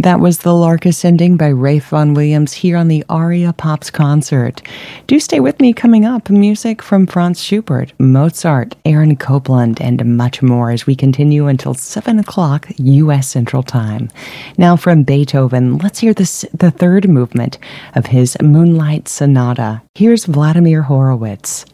That was The Lark Ascending by Rafe Vaughan Williams here on the Aria Pops concert. Do stay with me. Coming up, music from Franz Schubert, Mozart, Aaron Copland, and much more as we continue until 7 o'clock U.S. Central Time. Now from Beethoven, let's hear the third movement of his Moonlight Sonata. Here's Vladimir Horowitz.